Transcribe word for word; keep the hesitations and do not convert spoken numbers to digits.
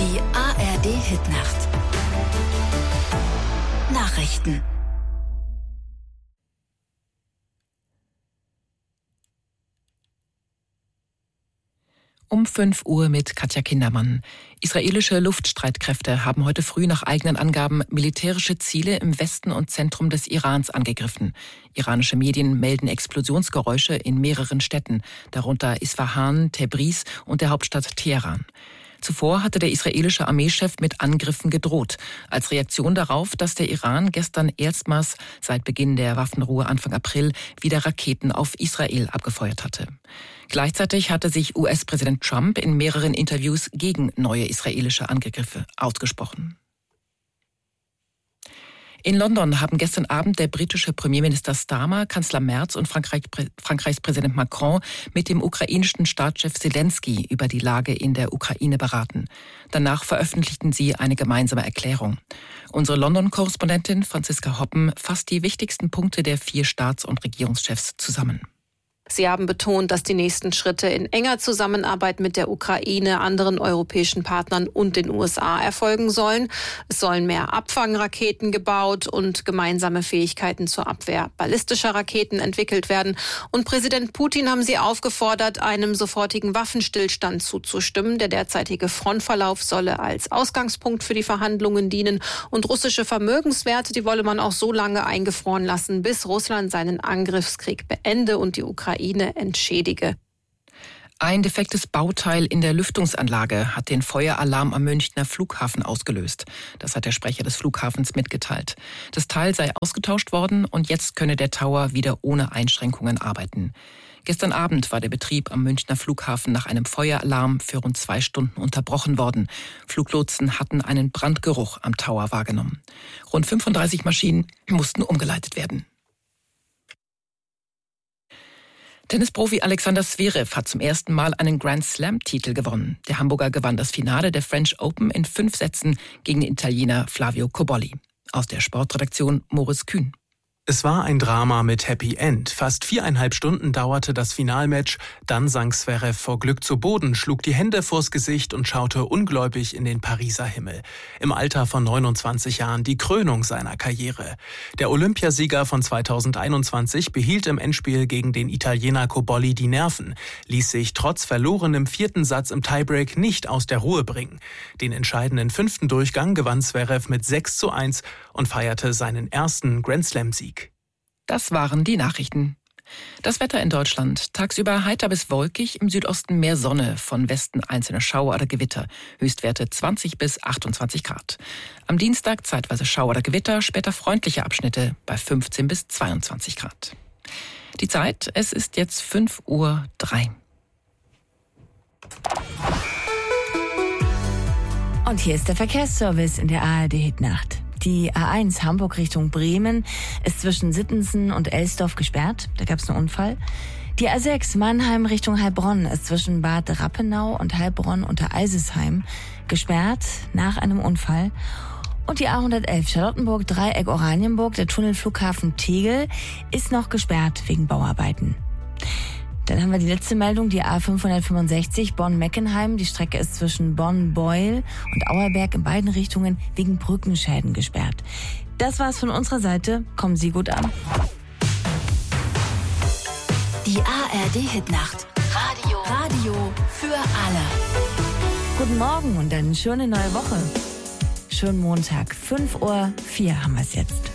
Die A R D-Hitnacht. Nachrichten. Um fünf Uhr mit Katja Kindermann. Israelische Luftstreitkräfte haben heute früh nach eigenen Angaben militärische Ziele im Westen und Zentrum des Irans angegriffen. Iranische Medien melden Explosionsgeräusche in mehreren Städten, darunter Isfahan, Tebriz und der Hauptstadt Teheran. Zuvor hatte der israelische Armeechef mit Angriffen gedroht, als Reaktion darauf, dass der Iran gestern erstmals seit Beginn der Waffenruhe Anfang April wieder Raketen auf Israel abgefeuert hatte. Gleichzeitig hatte sich U S-Präsident Trump in mehreren Interviews gegen neue israelische Angriffe ausgesprochen. In London haben gestern Abend der britische Premierminister Starmer, Kanzler Merz und Frankreich, Frankreichs Präsident Macron mit dem ukrainischen Staatschef Zelensky über die Lage in der Ukraine beraten. Danach veröffentlichten sie eine gemeinsame Erklärung. Unsere London-Korrespondentin Franziska Hoppen fasst die wichtigsten Punkte der vier Staats- und Regierungschefs zusammen. Sie haben betont, dass die nächsten Schritte in enger Zusammenarbeit mit der Ukraine, anderen europäischen Partnern und den U S A erfolgen sollen. Es sollen mehr Abfangraketen gebaut und gemeinsame Fähigkeiten zur Abwehr ballistischer Raketen entwickelt werden. Und Präsident Putin haben sie aufgefordert, einem sofortigen Waffenstillstand zuzustimmen. Der derzeitige Frontverlauf solle als Ausgangspunkt für die Verhandlungen dienen. Und russische Vermögenswerte, die wolle man auch so lange eingefroren lassen, bis Russland seinen Angriffskrieg beende und die Ukraine entschädige. Ein defektes Bauteil in der Lüftungsanlage hat den Feueralarm am Münchner Flughafen ausgelöst. Das hat der Sprecher des Flughafens mitgeteilt. Das Teil sei ausgetauscht worden und jetzt könne der Tower wieder ohne Einschränkungen arbeiten. Gestern Abend war der Betrieb am Münchner Flughafen nach einem Feueralarm für rund zwei Stunden unterbrochen worden. Fluglotsen hatten einen Brandgeruch am Tower wahrgenommen. Rund fünfunddreißig Maschinen mussten umgeleitet werden. Tennisprofi Alexander Zverev hat zum ersten Mal einen Grand-Slam-Titel gewonnen. Der Hamburger gewann das Finale der French Open in fünf Sätzen gegen den Italiener Flavio Cobolli. Aus der Sportredaktion Moritz Kühn. Es war ein Drama mit Happy End. Fast viereinhalb Stunden dauerte das Finalmatch. Dann sank Zverev vor Glück zu Boden, schlug die Hände vors Gesicht und schaute ungläubig in den Pariser Himmel. Im Alter von neunundzwanzig Jahren die Krönung seiner Karriere. Der Olympiasieger von zweitausendeinundzwanzig behielt im Endspiel gegen den Italiener Cobolli die Nerven, ließ sich trotz verlorenem vierten Satz im Tiebreak nicht aus der Ruhe bringen. Den entscheidenden fünften Durchgang gewann Zverev mit sechs zu eins und feierte seinen ersten Grand-Slam-Sieg. Das waren die Nachrichten. Das Wetter in Deutschland. Tagsüber heiter bis wolkig, im Südosten mehr Sonne, von Westen einzelne Schauer oder Gewitter. Höchstwerte zwanzig bis achtundzwanzig Grad. Am Dienstag zeitweise Schauer oder Gewitter, später freundliche Abschnitte bei fünfzehn bis zweiundzwanzig Grad. Die Zeit, es ist jetzt fünf Uhr drei. Und hier ist der Verkehrsservice in der A R D-Hitnacht. Die A eins Hamburg Richtung Bremen ist zwischen Sittensen und Elsdorf gesperrt. Da gab es einen Unfall. Die A sechs Mannheim Richtung Heilbronn ist zwischen Bad Rappenau und Heilbronn unter Eisesheim gesperrt nach einem Unfall. Und die A hundertelf Charlottenburg Dreieck Oranienburg, der Tunnel Flughafen Tegel, ist noch gesperrt wegen Bauarbeiten. Dann haben wir die letzte Meldung, die A fünfhundertfünfundsechzig Bonn-Meckenheim. Die Strecke ist zwischen Bonn-Beul und Auerberg in beiden Richtungen wegen Brückenschäden gesperrt. Das war's von unserer Seite. Kommen Sie gut an. Die A R D-Hitnacht. Radio. Radio für alle. Guten Morgen und eine schöne neue Woche. Schönen Montag. fünf Uhr vier haben wir es jetzt.